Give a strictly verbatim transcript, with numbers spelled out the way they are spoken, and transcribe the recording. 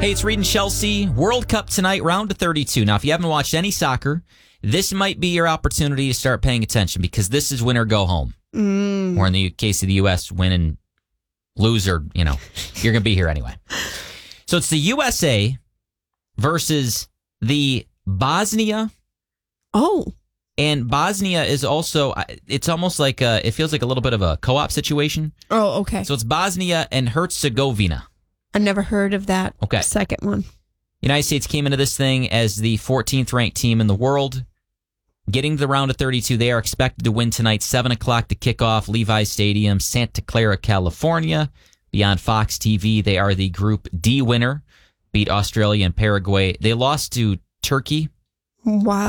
Hey, it's Reed and Chelsea. World Cup tonight, round of thirty-two. Now, if you haven't watched any soccer, this might be your opportunity to start paying attention because this is win or go home. Mm. Or in the case of the U S, win and lose or, you know, you're going to be here anyway. So it's the U S A versus the Bosnia. Oh. And Bosnia is also, it's almost like, a, it feels like a little bit of a co-op situation. Oh, okay. So it's Bosnia and Herzegovina. I never heard of that Okay. second one. United States came into this thing as the fourteenth ranked team in the world. Getting to the round of thirty-two, they are expected to win tonight, seven o'clock to kick off, Levi's Stadium, Santa Clara, California. Beyond Fox T V, they are the Group D winner, beat Australia and Paraguay. They lost to Turkey. Wow.